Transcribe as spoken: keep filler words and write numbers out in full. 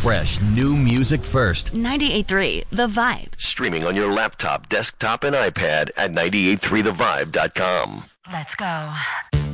Fresh new music first. ninety-eight point three The Vibe. Streaming on your laptop, desktop, and iPad at nine eight three the vibe dot com. Let's go.